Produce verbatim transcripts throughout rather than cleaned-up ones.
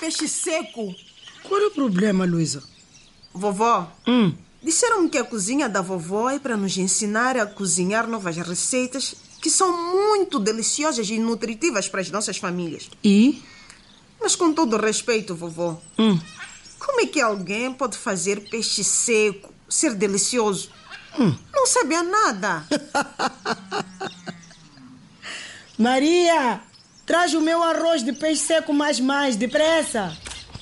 peixe seco. Qual é o problema, Luísa? Vovó, Hum. disseram-me que a cozinha da vovó é para nos ensinar a cozinhar novas receitas que são muito deliciosas e nutritivas para as nossas famílias. E? Mas com todo o respeito, vovó, Hum. como é que alguém pode fazer peixe seco ser delicioso? Hum. Não sabia nada. Maria, traz o meu arroz de peixe seco mais mais, depressa.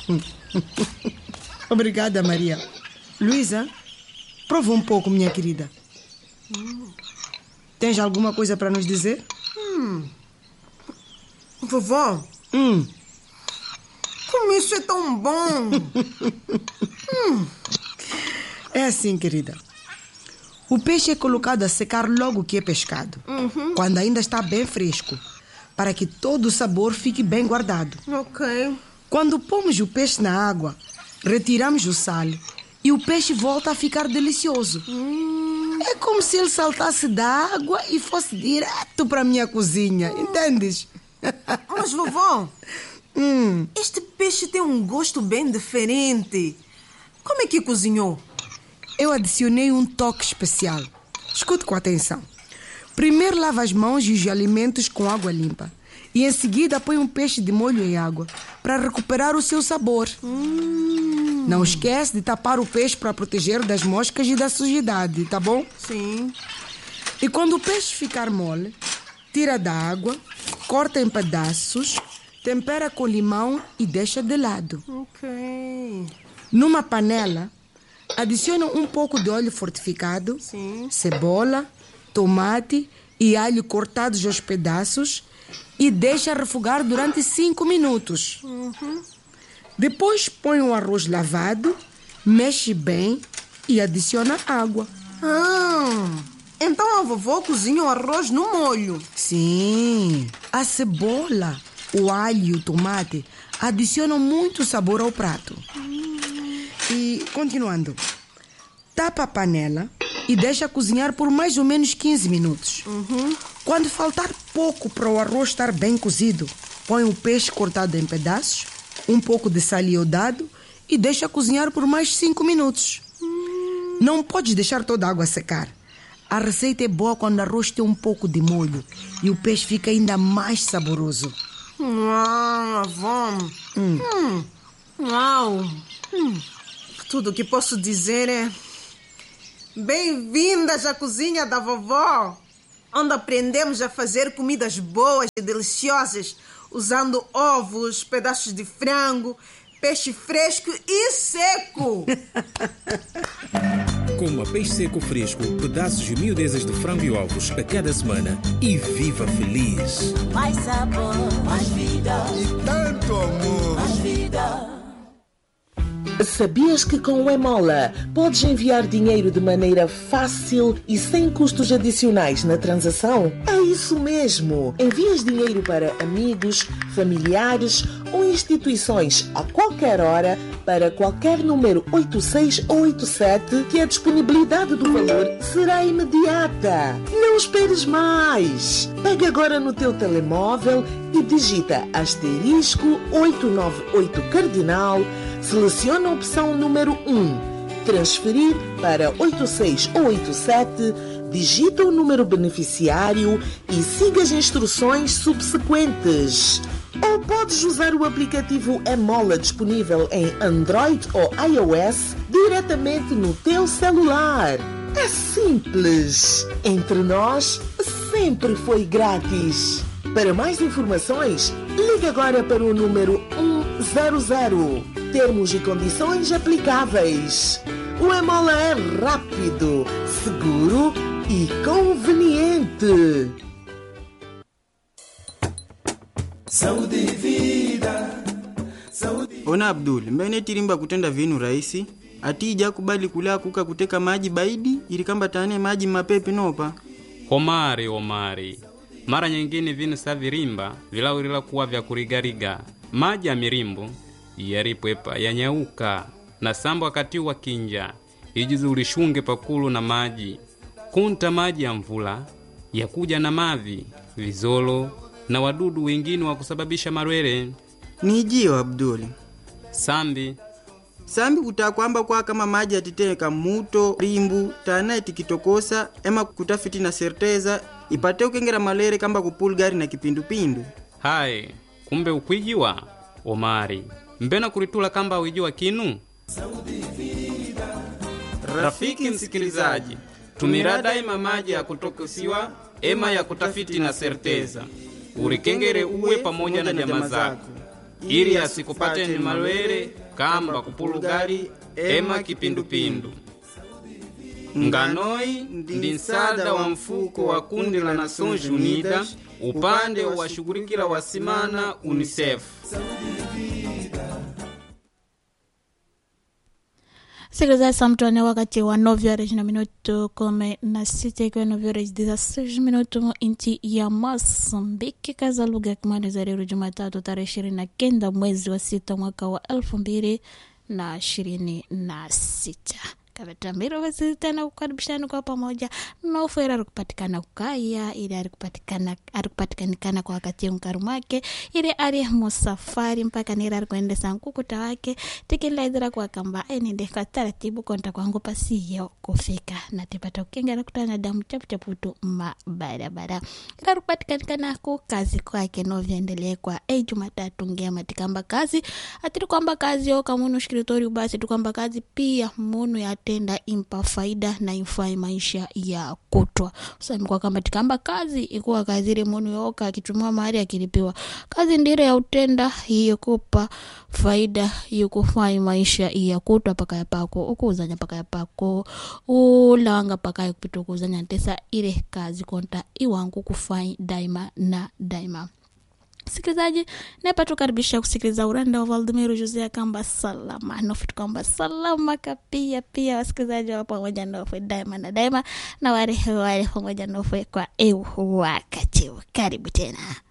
Obrigada, Maria. Luísa, prova um pouco, minha querida. Hum. Tens alguma coisa para nos dizer? Hum. Vovó, Hum. como isso é tão bom. hum. É assim, querida. O peixe é colocado a secar logo que é pescado, Uhum. quando ainda está bem fresco, para que todo o sabor fique bem guardado. Ok. Quando pomos o peixe na água, retiramos o sal e o peixe volta a ficar delicioso. Hum. É como se ele saltasse da água e fosse direto para a minha cozinha, entendes? Mas, vovó, hum. este peixe tem um gosto bem diferente. Como é que cozinhou? Eu adicionei um toque especial. Escute com atenção. Primeiro lava as mãos e os alimentos com água limpa. E em seguida põe um peixe de molho em água para recuperar o seu sabor. Hum. Não esquece de tapar o peixe para proteger das moscas e da sujidade, tá bom? Sim. E quando o peixe ficar mole, tira da água, corta em pedaços, tempera com limão e deixa de lado. Ok. Numa panela, adiciona um pouco de óleo fortificado, Sim. cebola, tomate e alho cortados aos pedaços e deixa refogar durante cinco minutos. Uhum. Depois põe o arroz lavado, mexe bem e adiciona água. Ah, então a vovó cozinha o arroz no molho. Sim, a cebola, o alho e o tomate adicionam muito sabor ao prato. E, continuando, tapa a panela e deixa cozinhar por mais ou menos quinze minutos. Uhum. Quando faltar pouco para o arroz estar bem cozido, põe o peixe cortado em pedaços, um pouco de sal iodado e deixa cozinhar por mais cinco minutos. Hum. Não podes deixar toda a água secar. A receita é boa quando o arroz tem um pouco de molho e o peixe fica ainda mais saboroso. Uau, avó. Hum. Hum. Uau. Hum. Tudo o que posso dizer é... Bem-vindas à cozinha da vovó, onde aprendemos a fazer comidas boas e deliciosas, usando ovos, pedaços de frango, peixe fresco e seco. Coma peixe seco fresco, pedaços e miudezas de frango e ovos a cada semana e viva feliz. Mais sabor, mais vida. E tanto amor. Mais vida. Sabias que com o Emola podes enviar dinheiro de maneira fácil e sem custos adicionais na transação? É isso mesmo! Envias dinheiro para amigos, familiares ou instituições a qualquer hora para qualquer número oito seis ou oito sete que a disponibilidade do valor será imediata. Não esperes mais! Pega agora no teu telemóvel e digita asterisco oitocentos e noventa e oito cardinal. Seleciona a opção número um, transferir para oito seis ou oito sete, digita o número beneficiário e siga as instruções subsequentes. Ou podes usar o aplicativo Emola disponível em Android ou iOS diretamente no teu celular. É simples. Entre nós, sempre foi grátis. Para mais informações, ligue agora para o número um zero zero. Termos e condições aplicáveis. O Emola é rápido, seguro e conveniente. Saúde e vida. Saúde. Ona Abdul, mbene tirimba kutenda vinu rahisi. Ati ija kubali kula kuka kuteka maji baidi ili kamba tane maji mapepe nopa. Omari, omari. Mara nyingine vinu sa virimba vilawirila kuwa vya kurigariga. Maji ya mirimbu yaripwepa yanyauka na sambo wakati wa kinja ijizi ulishunge pakulu na maji kunta maji ya mvula yakuja na mavi vizolo na wadudu wengine wa kusababisha marwele. Nijio Abdul, Sambi. Sambi kutakwamba kwa kama maji atiteka muto, rimbu, tana itikitokosa, ema kutafiti na serteza, ipate ukengera malere kamba kupulgari na kipindupindu. Hai, kumbe ukwijiwa, Omari. Mbena kuritula kamba uijiwa kinu? Rafiki msikilizaji, tumira daima maji ya kutokosiwa, ema ya kutafiti na serteza. Urikengere uwe pamoja na jamaa zako, ili asikupate ni malwere kamba kupulugari ema kipindupindu. Nganoi ndi nsada wa mfuko wa kundi la Nações Unidas upande wa shughulikila wasimana UNICEF. Sikilizaji, samtuane wakati wa nove horas na minuto kumi na sita ikiwa nove horas dezesseis minuto inti ya Moçambique. Kaza lugha kumaliza leo Jumatatu tarehe ishirini na kenda mwezi wa sita mwaka wa elfu mbili na ishirini na sita. Kabetamiro wezi tena kukaribishana kwa pamoja na ufera rukupatikana kukaya ili arikupatikana arikupatikanikana kwa wakati mkarumake ili ari musafari mpaka nira arikuendesa nkukuta wake tikila idhira kwa kamba eni ndeka taratibu konta kwa ngu pasiyo kufika na tipata ukengera kutana damu chapu chaputu mabarabara ila arikupatikanikana kukazi kwa ke noviendelee kwa e Jumatatu ngema tikamba kazi atiri kwamba kazi yo kamunu shikiritori basi tukwamba kazi pia munu ya tenda impa faida na infai maisha ya kutwa. Usami kwa kamba tikamba kazi ikuwa kazi ile munu yoka akitumua mahari akilipiwa. Kazi ndire ya utenda hiyo kupa faida yukufai maisha ya kutwa paka ya pako ukuzanya paka ya pako ulanga paka ya kupita ukuzanya tesa ile kazi konta iwangu kufai daima na daima. Sikilizaji, nepa tukaribisha kusikiliza uranda wa Valdemiro Jose kamba salama. Nofitu kamba salama kapia pia wasikilizaji wa pamoja nofe daima na daima na wale wale pamoja nofe kwa ewu wakati. Karibu tena.